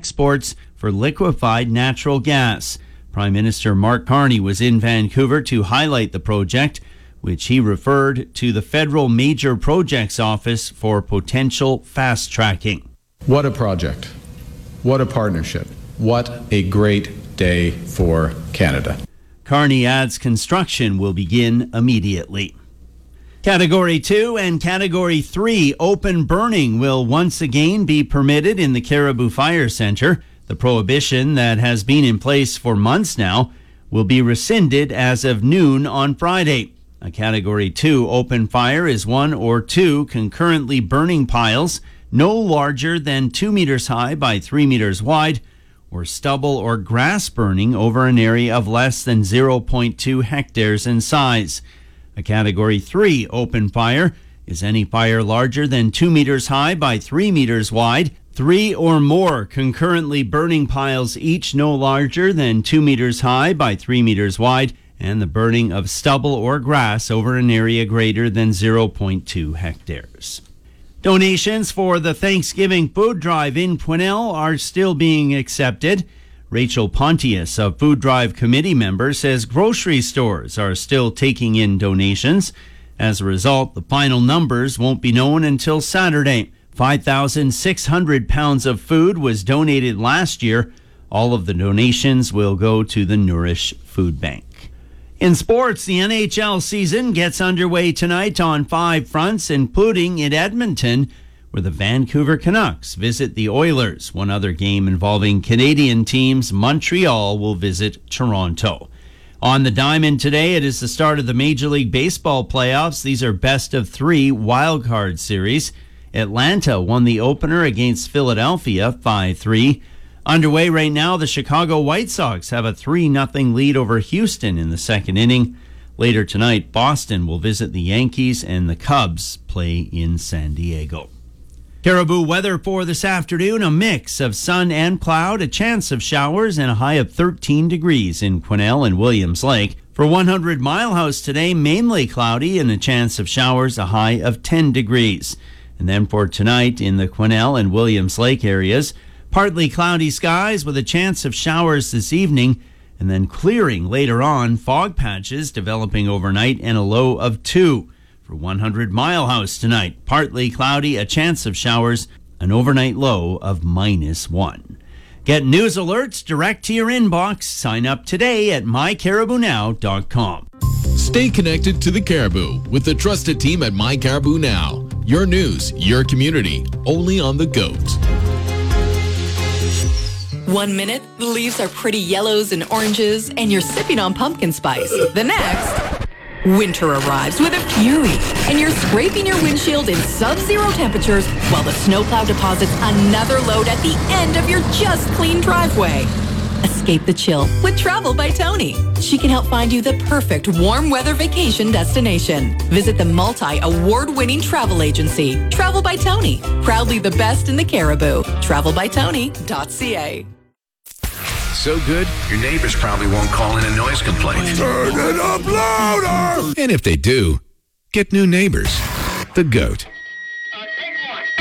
exports for liquefied natural gas. Prime Minister Mark Carney was in Vancouver to highlight the project, which he referred to the Federal Major Projects Office for potential fast-tracking. What a project. What a partnership. What a great day for Canada. Carney adds construction will begin immediately. Category 2 and Category 3 open burning will once again be permitted in the Caribou Fire Centre. The prohibition that has been in place for months now will be rescinded as of noon on Friday. A Category 2 open fire is one or two concurrently burning piles no larger than 2 meters high by 3 meters wide, or stubble or grass burning over an area of less than 0.2 hectares in size. A Category 3 open fire is any fire larger than 2 meters high by 3 meters wide, 3 or more concurrently burning piles each no larger than 2 meters high by 3 meters wide, and the burning of stubble or grass over an area greater than 0.2 hectares. Donations for the Thanksgiving food drive in Quesnel are still being accepted. Rachel Pontius, a food drive committee member, says grocery stores are still taking in donations. As a result, the final numbers won't be known until Saturday. 5,600 pounds of food was donated last year. All of the donations will go to the Nourish Food Bank. In sports, the NHL season gets underway tonight on 5 fronts, including in Edmonton, where the Vancouver Canucks visit the Oilers. One other game involving Canadian teams, Montreal will visit Toronto. On the diamond today, it is the start of the Major League Baseball playoffs. These are best of 3 wildcard series. Atlanta won the opener against Philadelphia 5-3. Underway right now, the Chicago White Sox have a 3-0 lead over Houston in the second inning. Later tonight, Boston will visit the Yankees and the Cubs play in San Diego. Caribou weather for this afternoon, a mix of sun and cloud, a chance of showers, and a high of 13 degrees in Quesnel and Williams Lake. For 100 Mile House today, mainly cloudy and a chance of showers, a high of 10 degrees. And then for tonight in the Quesnel and Williams Lake areas, partly cloudy skies with a chance of showers this evening, and then clearing later on, fog patches developing overnight and a low of 2. For 100 Mile House tonight, partly cloudy, a chance of showers, an overnight low of -1. Get news alerts direct to your inbox. Sign up today at mycaribounow.com. Stay connected to the Caribou with the trusted team at My Caribou Now. Your news, your community, only on the GOAT. 1 minute, the leaves are pretty yellows and oranges, and you're sipping on pumpkin spice. The next, winter arrives with a fury, and you're scraping your windshield in sub-zero temperatures while the snowplow deposits another load at the end of your just clean driveway. Escape the chill with Travel by Tony. She can help find you the perfect warm weather vacation destination. Visit the multi-award-winning travel agency, Travel by Tony. Proudly the best in the Caribou. TravelByTony.ca. So good, your neighbors probably won't call in a noise complaint. Turn it up louder! And if they do, get new neighbors. The GOAT.